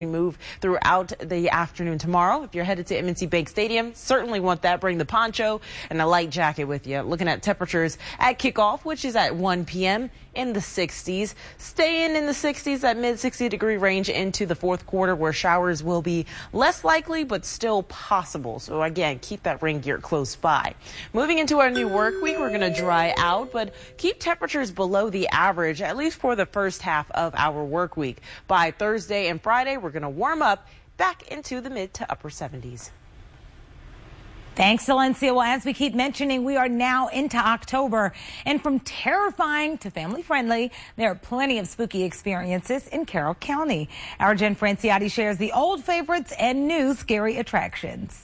move throughout the afternoon tomorrow. If you're headed to M&T Bank Stadium, certainly want that. Bring the poncho and a light jacket with you. Looking at temperatures at kickoff, which is at 1 p.m. in the 60s. Staying in the 60s, that mid 60 degree range into the fourth quarter, where showers will be less likely but still possible. So again, keep that rain gear close by. Moving into our new work week, we're going to dry out, but keep temperatures below the average, at least for the first half of our work week. By Thursday and Friday, we're going to warm up back into the mid to upper 70s. Thanks, Valencia. Well, as we keep mentioning, we are now into October, and from terrifying to family friendly, there are plenty of spooky experiences in Carroll County. Our Jen Franciotti shares the old favorites and new scary attractions.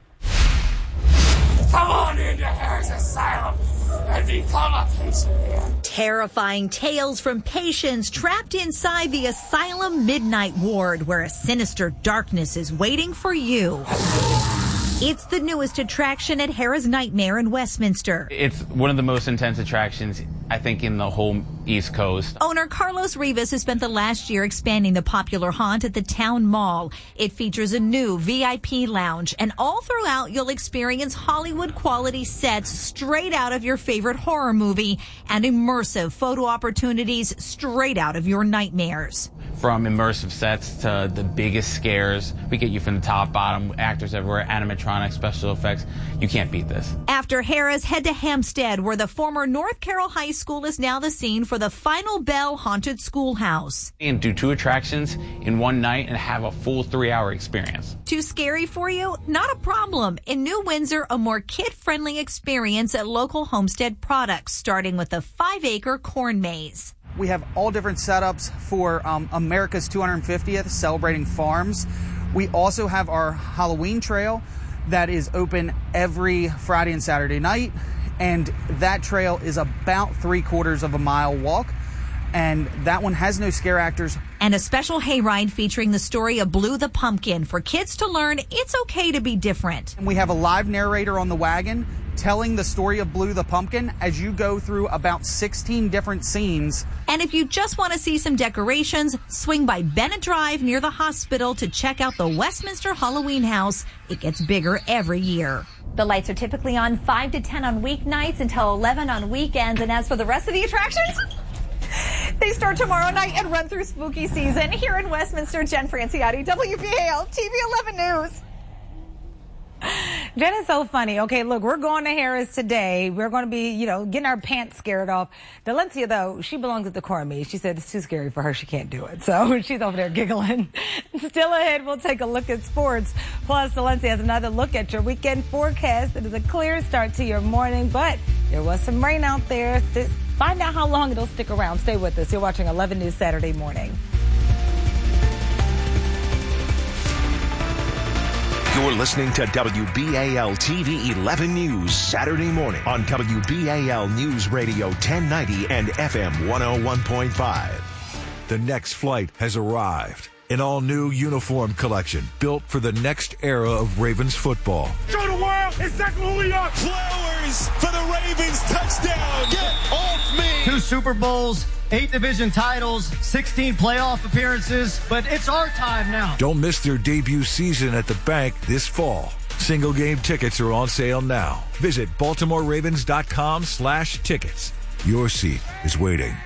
Come on into Harris Asylum and become a patient here. Terrifying tales from patients trapped inside the asylum midnight ward, where a sinister darkness is waiting for you. It's the newest attraction at Harrah's Nightmare in Westminster. It's one of the most intense attractions, I think, in the whole East Coast. Owner Carlos Rivas has spent the last year expanding the popular haunt at the town mall. It features a new VIP lounge, and all throughout you'll experience Hollywood-quality sets straight out of your favorite horror movie and immersive photo opportunities straight out of your nightmares. From immersive sets to the biggest scares, we get you from the top, bottom, actors everywhere, animatronics, special effects. You can't beat this. After Harrah's, head to Hempstead, where the former North Carroll High School is now the scene for the Final Bell Haunted Schoolhouse. And do 2 attractions in one night and have a full 3-hour experience. Too scary for you? Not a problem. In New Windsor, a more kid-friendly experience at local Homestead products, starting with the 5-acre corn maze. We have all different setups for America's 250th, celebrating farms. We also have our Halloween trail that is open every Friday and Saturday night, and that trail is about 3/4 of a mile walk, and that one has no scare actors. And a special hayride featuring the story of Blue the Pumpkin for kids to learn it's okay to be different. And we have a live narrator on the wagon telling the story of Blue the Pumpkin as you go through about 16 different scenes. And if you just want to see some decorations, swing by Bennett Drive near the hospital to check out the Westminster Halloween House. It gets bigger every year. The lights are typically on 5 to 10 on weeknights until 11 on weekends. And as for the rest of the attractions, they start tomorrow night and run through spooky season. Here in Westminster, Jen Franciotti, WBAL TV 11 News. Jen is so funny. Okay, look, we're going to Harrah's today. We're going to be, getting our pants scared off. Valencia, though, she belongs at the corn maze. She said it's too scary for her. She can't do it. So she's over there giggling. Still ahead, we'll take a look at sports. Plus, Valencia has another look at your weekend forecast. It is a clear start to your morning, but there was some rain out there. Find out how long it'll stick around. Stay with us. You're watching 11 News Saturday morning. You're listening to WBAL TV 11 News Saturday morning on WBAL News Radio 1090 and FM 101.5. The next flight has arrived. An all-new uniform collection built for the next era of Ravens football. Show the world exactly who we are. Flowers for the Ravens touchdown. Get off me. 2 Super Bowls, 8 division titles, 16 playoff appearances, but it's our time now. Don't miss their debut season at the bank this fall. Single game tickets are on sale now. Visit BaltimoreRavens.com/tickets. Your seat is waiting.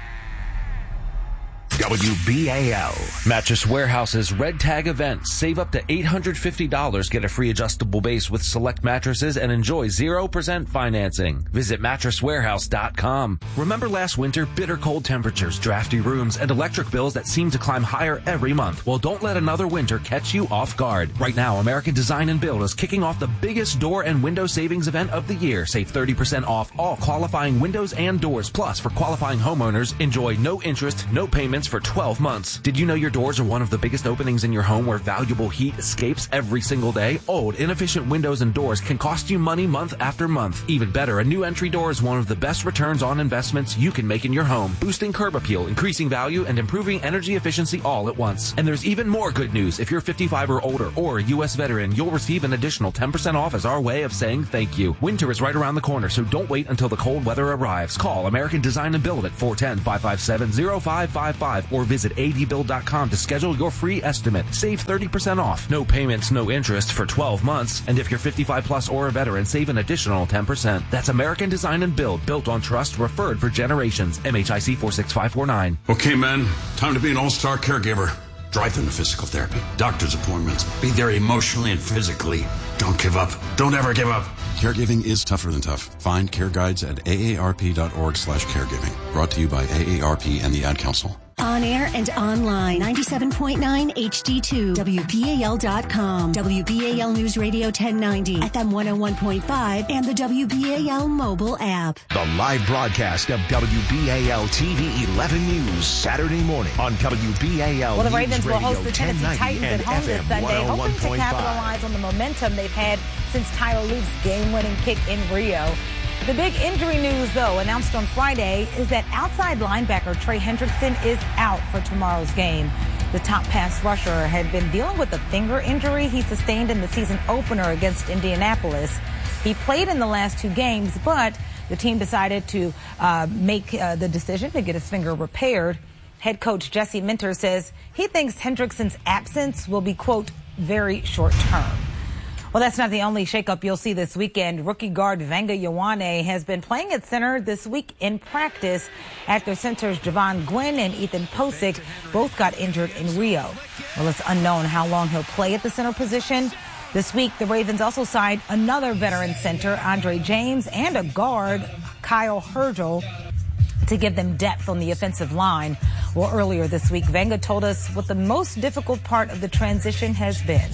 WBAL. Mattress Warehouse's Red Tag event. Save up to $850. Get a free adjustable base with select mattresses and enjoy 0% financing. Visit mattresswarehouse.com. Remember last winter? Bitter cold temperatures, drafty rooms, and electric bills that seem to climb higher every month. Well, don't let another winter catch you off guard. Right now, American Design and Build is kicking off the biggest door and window savings event of the year. Save 30% off all qualifying windows and doors. Plus, for qualifying homeowners, enjoy no interest, no payments for 12 months. Did you know your doors are one of the biggest openings in your home where valuable heat escapes every single day? Old, inefficient windows and doors can cost you money month after month. Even better, a new entry door is one of the best returns on investments you can make in your home, boosting curb appeal, increasing value, and improving energy efficiency all at once. And there's even more good news. If you're 55 or older or a U.S. veteran, you'll receive an additional 10% off as our way of saying thank you. Winter is right around the corner, so don't wait until the cold weather arrives. Call American Design and Build at 410-557-0555 off or visit adbill.com to schedule your free estimate. Save 30% off. No payments, no interest for 12 months. And if you're 55 plus or a veteran, save an additional 10%. That's American Design and Build, built on trust, referred for generations. MHIC 46549. Okay, men, time to be an all-star caregiver. Drive them to physical therapy, doctor's appointments. Be there emotionally and physically. Don't give up. Don't ever give up. Caregiving is tougher than tough. Find care guides at aarp.org/caregiving. Brought to you by AARP and the Ad Council. On air and online, 97.9 HD2, WBAL.com, WBAL News Radio 1090, FM 101.5, and the WBAL mobile app. The live broadcast of WBAL TV 11 News Saturday morning on WBAL. Well, the Ravens News will host Radio the Tennessee Titans at home this Sunday, hoping to capitalize on the momentum they've had since Tyler Luke's game-winning kick in Rio. The big injury news, though, announced on Friday, is that outside linebacker Trey Hendrickson is out for tomorrow's game. The top pass rusher had been dealing with a finger injury he sustained in the season opener against Indianapolis. He played in the last 2 games, but the team decided to make the decision to get his finger repaired. Head coach Jesse Minter says he thinks Hendrickson's absence will be, quote, very short term. Well, that's not the only shakeup you'll see this weekend. Rookie guard Vanga Ioane has been playing at center this week in practice after centers Javon Gwynn and Ethan Posick both got injured in Rio. Well, it's unknown how long he'll play at the center position. This week, the Ravens also signed another veteran center, Andre James, and a guard, Kyle Hergel, to give them depth on the offensive line. Well, earlier this week, Vanga told us what the most difficult part of the transition has been.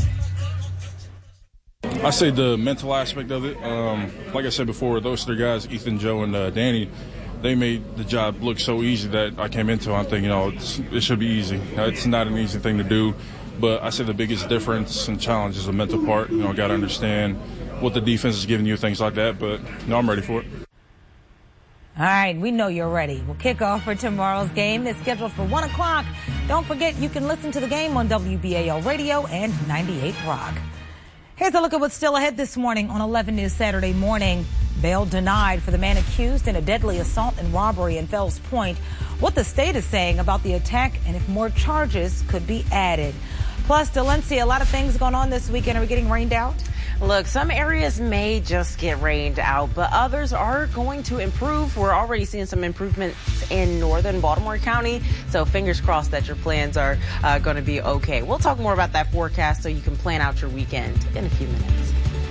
I say the mental aspect of it. Like I said before, those 3 guys, Ethan, Joe, and Danny, they made the job look so easy that I came into it. I'm thinking, it should be easy. It's not an easy thing to do, but I say the biggest difference and challenge is the mental part. Got to understand what the defense is giving you, things like that, but I'm ready for it. All right, we know you're ready. We'll kick off for tomorrow's game. It's scheduled for 1 o'clock. Don't forget, you can listen to the game on WBAL Radio and 98 Rock. Here's a look at what's still ahead this morning on 11 News Saturday morning. Bail denied for the man accused in a deadly assault and robbery in Fells Point. What the state is saying about the attack and if more charges could be added. Plus, Delencia, a lot of things going on this weekend. Are we getting rained out? Look, some areas may just get rained out, but others are going to improve. We're already seeing some improvements in northern Baltimore County, so fingers crossed that your plans are going to be okay. We'll talk more about that forecast so you can plan out your weekend in a few minutes.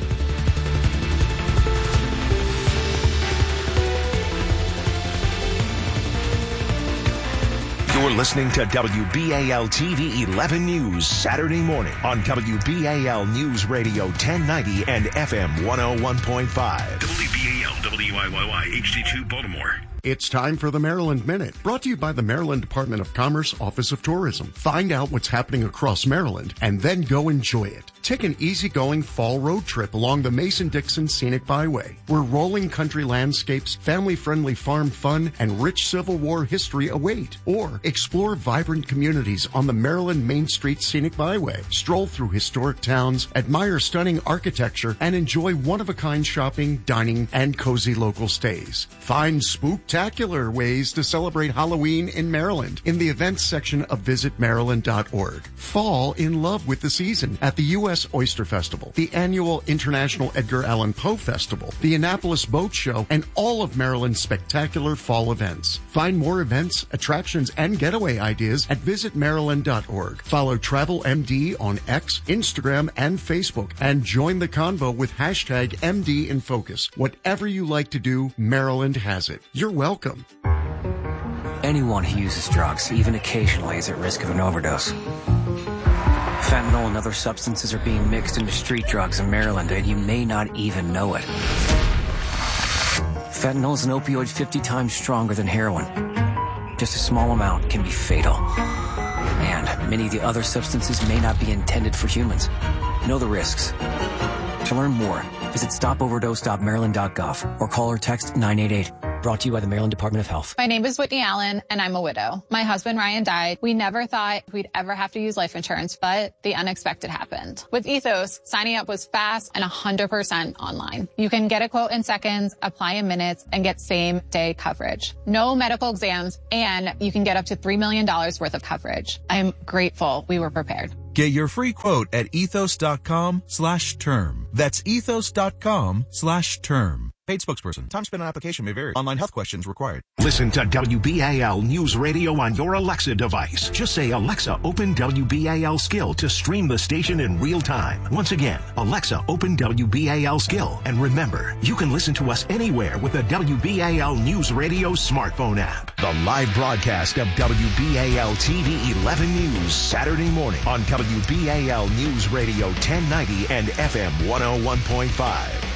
You're listening to WBAL TV 11 News Saturday morning on WBAL News Radio 1090 and FM 101.5. WBAL WIYY HD2 Baltimore. It's time for the Maryland Minute, brought to you by the Maryland Department of Commerce Office of Tourism. Find out what's happening across Maryland and then go enjoy it. Take an easygoing fall road trip along the Mason-Dixon Scenic Byway, where rolling country landscapes, family-friendly farm fun, and rich Civil War history await. Or explore vibrant communities on the Maryland Main Street Scenic Byway. Stroll through historic towns, admire stunning architecture, and enjoy one-of-a-kind shopping, dining, and cozy local stays. Find spooktacular ways to celebrate Halloween in Maryland in the events section of visitmaryland.org. Fall in love with the season at the U.S. Oyster Festival, the annual International Edgar Allan Poe Festival, the Annapolis Boat Show, and all of Maryland's spectacular fall events. Find more events, attractions, and getaway ideas at visitmaryland.org. Follow TravelMD on X, Instagram, and Facebook, and join the convo with hashtag MD in Focus. Whatever you like to do, Maryland has it. You're welcome. Anyone who uses drugs, even occasionally, is at risk of an overdose. Fentanyl and other substances are being mixed into street drugs in Maryland, and you may not even know it. Fentanyl is an opioid 50 times stronger than heroin. Just a small amount can be fatal. And many of the other substances may not be intended for humans. Know the risks. To learn more, visit stopoverdose.maryland.gov or call or text 988. Brought to you by the Maryland Department of Health. My name is Whitney Allen, and I'm a widow. My husband, Ryan, died. We never thought we'd ever have to use life insurance, but the unexpected happened. With Ethos, signing up was fast and 100% online. You can get a quote in seconds, apply in minutes, and get same-day coverage. No medical exams, and you can get up to $3 million worth of coverage. I am grateful we were prepared. Get your free quote at ethos.com/term. That's ethos.com/term. Paid spokesperson. Time spent on application may vary. Online health questions required. Listen to WBAL News Radio on your Alexa device. Just say, Alexa, open WBAL Skill to stream the station in real time. Once again, Alexa, open WBAL Skill. And remember, you can listen to us anywhere with the WBAL News Radio smartphone app. The live broadcast of WBAL TV 11 News Saturday morning on WBAL News Radio 1090 and FM 101.5.